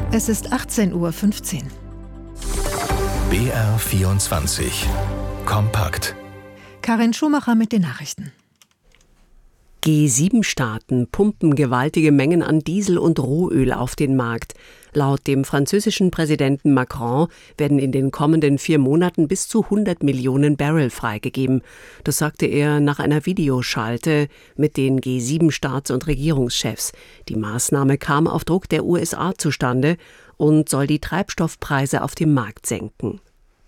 Es ist 18:15 Uhr. BR24 Kompakt. Karin Schumacher mit den Nachrichten. G7-Staaten pumpen gewaltige Mengen an Diesel und Rohöl auf den Markt. Laut dem französischen Präsidenten Macron werden in den kommenden 4 Monaten bis zu 100 Millionen Barrel freigegeben. Das sagte er nach einer Videoschalte mit den G7-Staats- und Regierungschefs. Die Maßnahme kam auf Druck der USA zustande und soll die Treibstoffpreise auf dem Markt senken.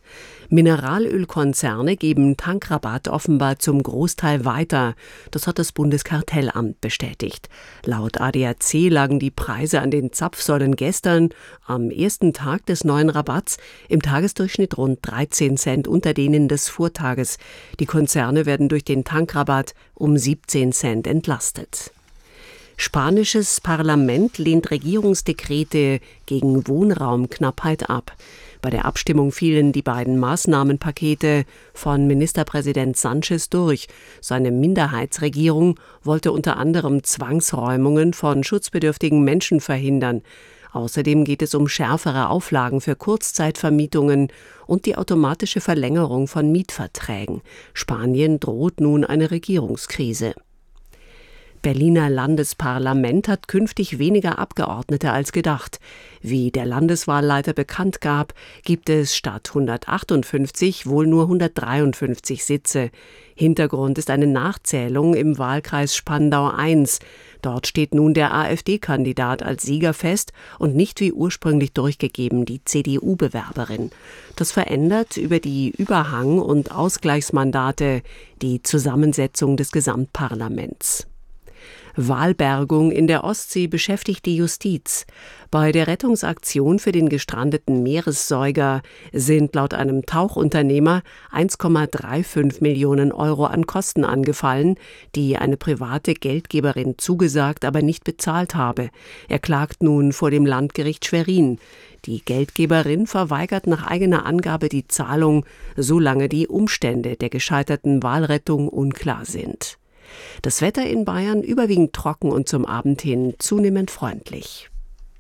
Mineralölkonzerne geben Tankrabatt offenbar zum Großteil weiter. Das hat das Bundeskartellamt bestätigt. Laut ADAC lagen die Preise an den Zapfsäulen gestern, am ersten Tag des neuen Rabatts, im Tagesdurchschnitt rund 13 Cent unter denen des Vortages. Die Konzerne werden durch den Tankrabatt um 17 Cent entlastet. Spanisches Parlament lehnt Regierungsdekrete gegen Wohnraumknappheit ab. Bei der Abstimmung fielen die beiden Maßnahmenpakete von Ministerpräsident Sánchez durch. Seine Minderheitsregierung wollte unter anderem Zwangsräumungen von schutzbedürftigen Menschen verhindern. Außerdem geht es um schärfere Auflagen für Kurzzeitvermietungen und die automatische Verlängerung von Mietverträgen. Spanien droht nun eine Regierungskrise. Berliner Landesparlament hat künftig weniger Abgeordnete als gedacht. Wie der Landeswahlleiter bekannt gab, gibt es statt 158 wohl nur 153 Sitze. Hintergrund ist eine Nachzählung im Wahlkreis Spandau I. Dort steht nun der AfD-Kandidat als Sieger fest und nicht wie ursprünglich durchgegeben die CDU-Bewerberin. Das verändert über die Überhang- und Ausgleichsmandate die Zusammensetzung des Gesamtparlaments. Walbergung in der Ostsee beschäftigt die Justiz. Bei der Rettungsaktion für den gestrandeten Meeressäuger sind laut einem Tauchunternehmer 1,35 Millionen Euro an Kosten angefallen, die eine private Geldgeberin zugesagt, aber nicht bezahlt habe. Er klagt nun vor dem Landgericht Schwerin. Die Geldgeberin verweigert nach eigener Angabe die Zahlung, solange die Umstände der gescheiterten Walrettung unklar sind. Das Wetter in Bayern überwiegend trocken und zum Abend hin zunehmend freundlich.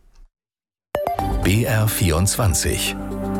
BR24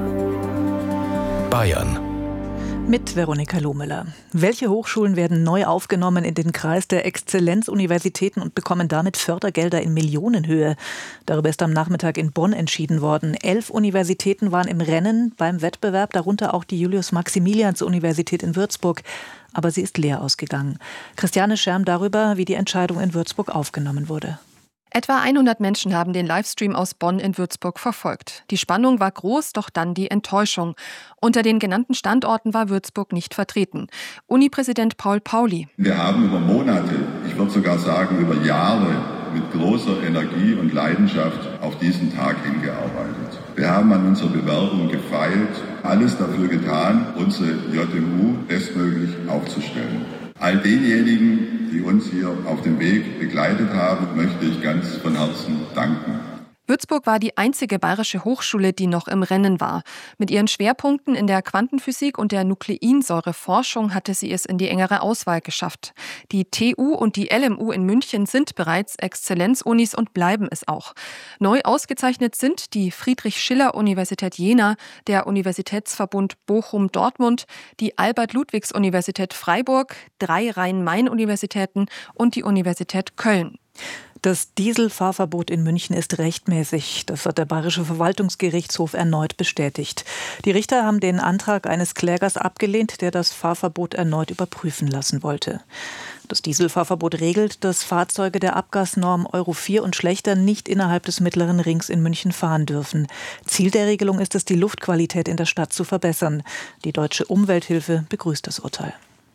Bayern. Mit Veronika Lohmüller. Welche Hochschulen werden neu aufgenommen in den Kreis der Exzellenzuniversitäten und bekommen damit Fördergelder in Millionenhöhe? Darüber ist am Nachmittag in Bonn entschieden worden. 11 Universitäten waren im Rennen beim Wettbewerb, darunter auch die Julius-Maximilians-Universität in Würzburg. Aber sie ist leer ausgegangen. Christiane Scherm darüber, wie die Entscheidung in Würzburg aufgenommen wurde. Etwa 100 Menschen haben den Livestream aus Bonn in Würzburg verfolgt. Die Spannung war groß, doch dann die Enttäuschung. Unter den genannten Standorten war Würzburg nicht vertreten. Uni-Präsident Paul Pauli. Wir haben über Monate, ich würde sogar sagen über Jahre, mit großer Energie und Leidenschaft auf diesen Tag hingearbeitet. Wir haben an unserer Bewerbung gefeilt, alles dafür getan, unsere JMU bestmöglich aufzustellen. All denjenigen, die uns hier auf dem Weg begleitet haben, möchte ich ganz von Herzen danken. Würzburg war die einzige bayerische Hochschule, die noch im Rennen war. Mit ihren Schwerpunkten in der Quantenphysik und der Nukleinsäureforschung hatte sie es in die engere Auswahl geschafft. Die TU und die LMU in München sind bereits Exzellenzunis und bleiben es auch. Neu ausgezeichnet sind die Friedrich-Schiller-Universität Jena, der Universitätsverbund Bochum-Dortmund, die Albert-Ludwigs-Universität Freiburg, 3 Rhein-Main-Universitäten und die Universität Köln. Das Dieselfahrverbot in München ist rechtmäßig. Das hat der Bayerische Verwaltungsgerichtshof erneut bestätigt. Die Richter haben den Antrag eines Klägers abgelehnt, der das Fahrverbot erneut überprüfen lassen wollte. Das Dieselfahrverbot regelt, dass Fahrzeuge der Abgasnorm Euro 4 und schlechter nicht innerhalb des Mittleren Rings in München fahren dürfen. Ziel der Regelung ist es, die Luftqualität in der Stadt zu verbessern. Die Deutsche Umwelthilfe begrüßt das Urteil.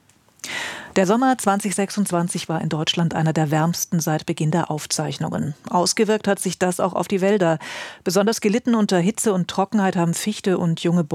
Der Sommer 2026 war in Deutschland einer der wärmsten seit Beginn der Aufzeichnungen. Ausgewirkt hat sich das auch auf die Wälder. Besonders gelitten unter Hitze und Trockenheit haben Fichte und junge